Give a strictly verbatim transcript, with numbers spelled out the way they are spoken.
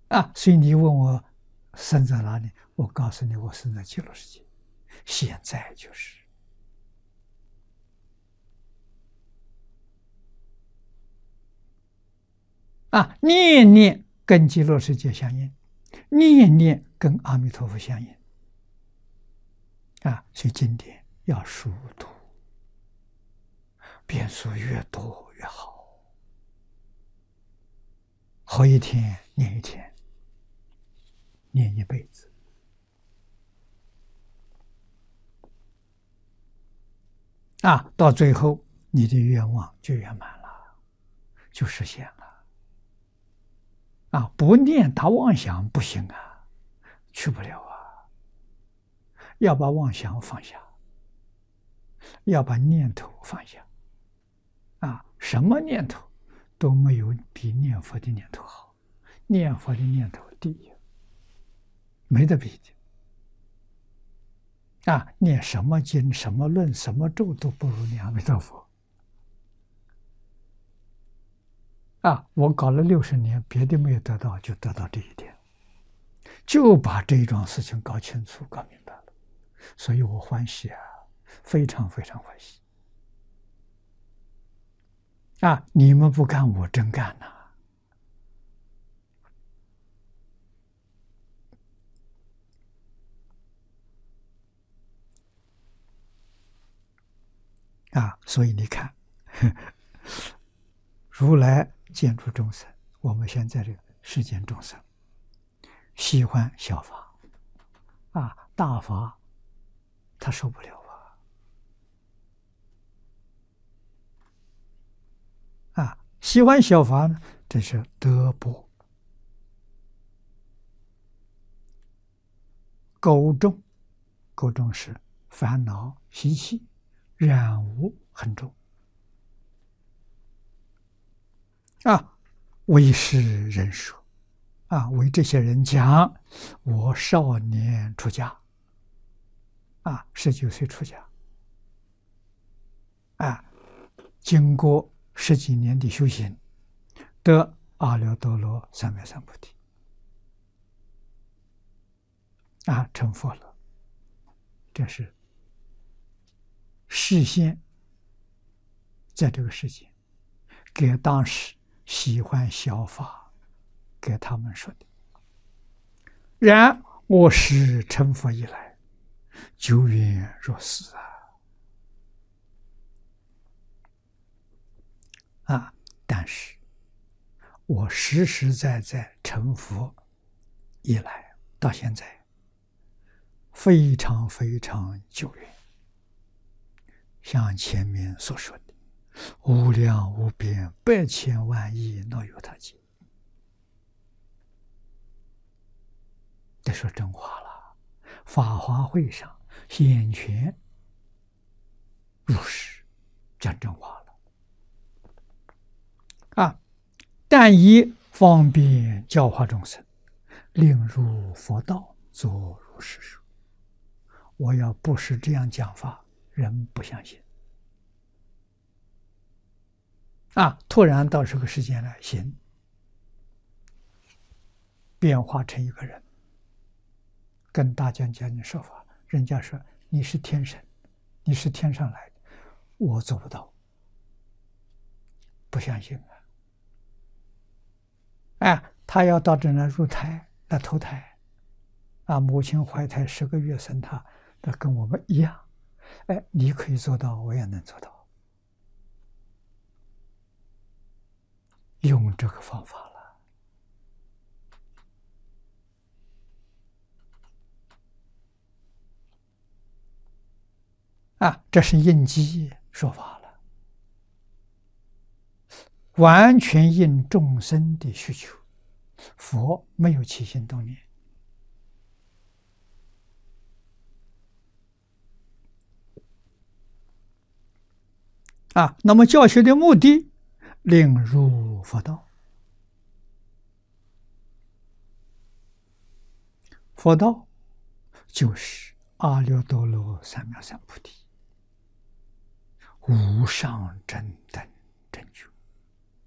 啊，所以你问我生在哪里，我告诉你，我生在极乐世界，现在就是啊，念念跟极乐世界相应，念念跟阿弥陀佛相应啊，所以经典要熟读，遍数越多越好，活一天念一天，念一辈子。啊，到最后你的愿望就圆满了，就实现了。啊，不念大妄想不行啊，去不了啊。要把妄想放下，要把念头放下。啊，什么念头都没有比念佛的念头好，念佛的念头第一，没得比的。啊，念什么经、什么论、什么咒都不如念阿弥陀佛。啊，我搞了六十年，别的没有得到，就得到这一点，就把这一桩事情搞清楚、搞明白了，所以我欢喜啊，非常非常欢喜。啊，你们不干，我真干呐！啊，所以你看，如来见诸众生，我们现在这个世间众生喜欢小法，啊，大法他受不了啊！啊，喜欢小法呢，这是德薄。垢重，垢重是烦恼习气染污很重啊，为是人说啊，为这些人讲，我少年出家啊，十九岁出家啊，经过十几年的修行，得阿耨多罗三藐三菩提啊，成佛了。这是事先在这个世界给当时喜欢小法给他们说的。然我时成佛以来，久远若斯啊！啊，但是我实实在在成佛以来到现在，非常非常久远。像前面所说的，无量无边百千万亿若有他劫。这说真话了，法华会上显权如实讲真话了啊！但以方便教化众生，令入佛道，作如是说。我要不是这样讲法，人不相信啊！突然到这个世间来，行，变化成一个人，跟大家讲你说法，人家说你是天神，你是天上来的，我做不到，不相信啊！哎，他要到这来入胎来投胎啊，母亲怀胎十个月生他，那跟我们一样。哎，你可以做到，我也能做到，用这个方法了啊！这是应机说法了，完全应众生的需求。佛没有起心动念啊，那么教学的目的，令入佛道。佛道就是阿耨多罗三藐三菩提，无上正等